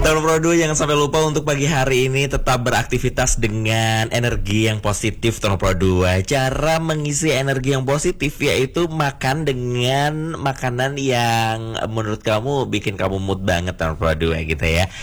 Tahun Pro 2 jangan sampai lupa untuk pagi hari ini tetap beraktivitas dengan energi yang positif. Tahun Pro 2 cara mengisi energi yang positif yaitu makan dengan makanan yang menurut kamu bikin kamu mood banget. Tahun Pro 2 gitu ya.